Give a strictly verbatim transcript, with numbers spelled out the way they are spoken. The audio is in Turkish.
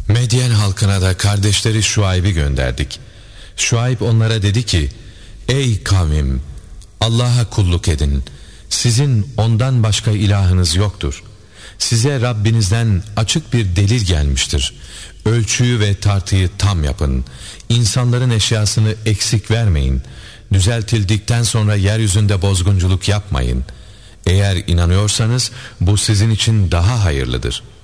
Medyen halkına da kardeşleri Şuayb'i gönderdik. Şuayb onlara dedi ki: Ey kavmim, Allah'a kulluk edin. Sizin ondan başka ilahınız yoktur. Size Rabbinizden açık bir delil gelmiştir. Ölçüyü ve tartıyı tam yapın. İnsanların eşyasını eksik vermeyin. Düzeltildikten sonra yeryüzünde bozgunculuk yapmayın. Eğer inanıyorsanız bu sizin için daha hayırlıdır.